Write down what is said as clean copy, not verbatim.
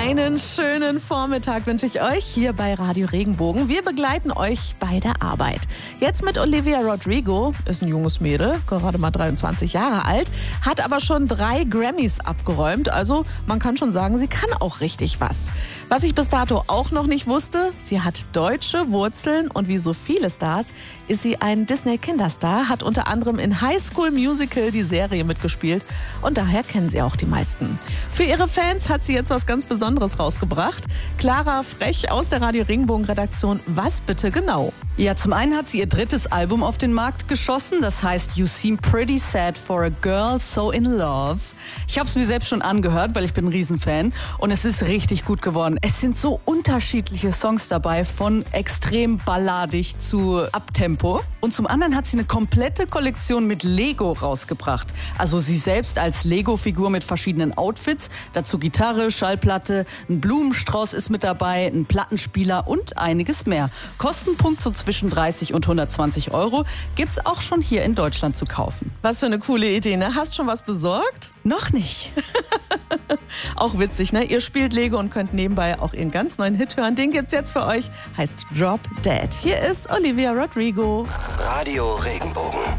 Einen schönen Vormittag wünsche ich euch hier bei Radio Regenbogen. Wir begleiten euch bei der Arbeit. Jetzt mit Olivia Rodrigo, ist ein junges Mädel, gerade mal 23 Jahre alt, hat aber schon 3 Grammys abgeräumt. Also man kann schon sagen, sie kann auch richtig was. Was ich bis dato auch noch nicht wusste, sie hat deutsche Wurzeln und wie so viele Stars ist sie ein Disney-Kinderstar, hat unter anderem in High School Musical die Serie mitgespielt und daher kennen sie auch die meisten. Für ihre Fans hat sie jetzt was ganz Besonderes rausgebracht. Clara Frech aus der Radio Regenbogen-Redaktion. Was bitte genau? Ja, zum einen hat sie ihr 3. Album auf den Markt geschossen. Das heißt You Seem Pretty Sad for a Girl So in Love. Ich habe es mir selbst schon angehört, weil ich bin ein Riesenfan. Und es ist richtig gut geworden. Es sind so unterschiedliche Songs dabei, von extrem balladig zu Abtempo. Und zum anderen hat sie eine komplette Kollektion mit Lego rausgebracht. Also sie selbst als Lego-Figur mit verschiedenen Outfits. Dazu Gitarre, Schallplatte, ein Blumenstrauß ist mit dabei, ein Plattenspieler und einiges mehr. Kostenpunkt so zwischen 30 und 120 Euro. Gibt's auch schon hier in Deutschland zu kaufen. Was für eine coole Idee, ne? Hast schon was besorgt? Noch nicht. Auch witzig, ne? Ihr spielt Lego und könnt nebenbei auch ihren ganz neuen Hit hören. Den gibt's jetzt für euch. Heißt Drop Dead. Hier ist Olivia Rodrigo. Radio Regenbogen.